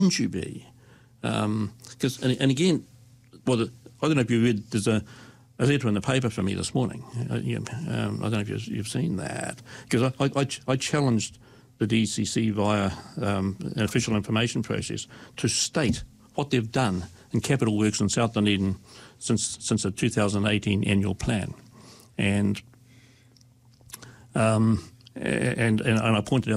Shouldn't you be? Because and again, well, I don't know if you read. There's a letter in the paper for me this morning. I don't know if you've seen that, because I challenged the DCC via an official information process to state what they've done in capital works in South Dunedin since the 2018 annual plan, and I pointed out